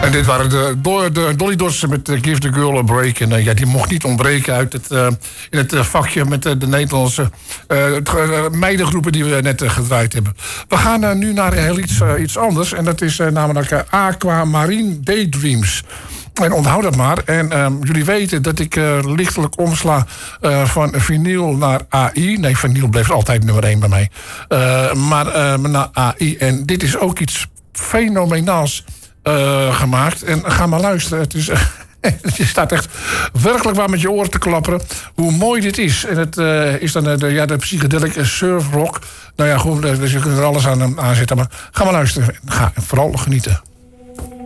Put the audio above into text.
En dit waren de Dolly Dots met Give the Girl a Break. En die mocht niet ontbreken uit in het vakje met de Nederlandse meidengroepen die we net gedraaid hebben. We gaan nu naar heel iets anders. En dat is namelijk Aquamarine Daydreams. En onthoud dat maar. En jullie weten dat ik lichtelijk omsla van vinyl naar AI. Nee, vinyl bleef altijd nummer 1 bij mij. Maar naar AI. En dit is ook iets fenomenaals gemaakt. En ga maar luisteren. Het is... Je staat echt werkelijk waar met je oren te klapperen. Hoe mooi dit is. En het is dan de psychedelic surf rock. Nou ja, goed, dus je kunt er alles aan zetten. Maar ga maar luisteren. Ga vooral genieten.